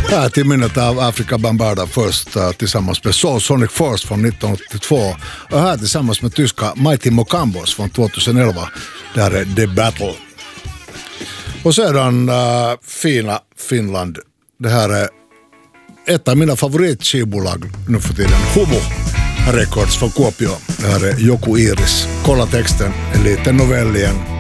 Här till minnet av Afrika Bambaataa först tillsammans med Soul Sonic Force från 1982 och här tillsammans med tyska Mighty Mocambos från 2011. Där är The Battle. Och sedan fina Finland. Det här är ett av mina favoritskivbolag nu för tiden. Humo Records från Kuopio. Det här är Joku Iris. Kolla texten, en liten novell igen.